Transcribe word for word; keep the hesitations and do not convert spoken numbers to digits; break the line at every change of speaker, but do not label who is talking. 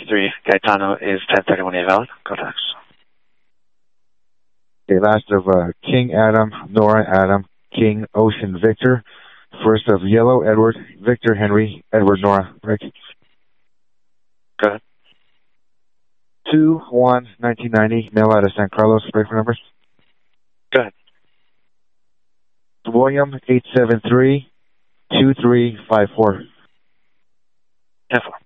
three, Gaetano is ten thirty-one valid. Contact.
Okay, last of uh, King Adam, Nora Adam, King Ocean Victor. First of Yellow Edward, Victor Henry, Edward Nora, Rick.
Go ahead.
two one nineteen ninety, mail out of San Carlos, break for numbers.
Go ahead.
William eight seven three two three five four.
ten four.